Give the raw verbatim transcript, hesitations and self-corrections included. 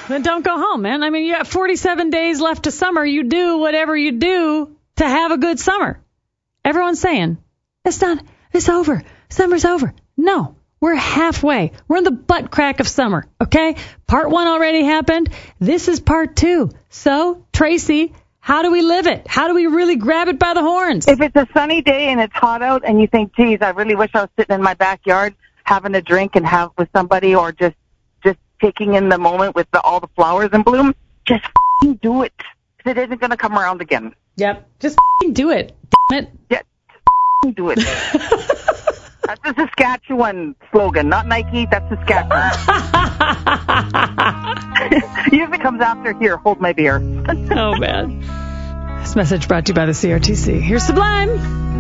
then don't go home, man. I mean, you got forty-seven days left of summer. You do whatever you do to have a good summer. Everyone's saying, it's not, it's over. Summer's over. No, we're halfway. We're in the butt crack of summer, okay? Part one already happened. This is part two. So, Tracy, how do we live it? How do we really grab it by the horns? If it's a sunny day and it's hot out and you think, geez, I really wish I was sitting in my backyard having a drink and have with somebody, or just just taking in the moment with the, all the flowers in bloom, just f***ing do it. It isn't going to come around again. Yep. Just f***ing do it. Damn it. Yeah, f***ing do it. That's the Saskatchewan slogan, not Nike. That's Saskatchewan. Usually comes after, here, hold my beer. Oh, man. This message brought to you by the C R T C. Here's Sublime.